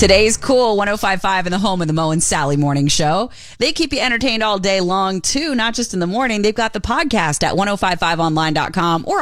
Today's Cool 105.5 in the home of the Mo and Sally Morning Show. They keep you entertained all day long, too, not just in the morning. They've got the podcast at 1055online.com or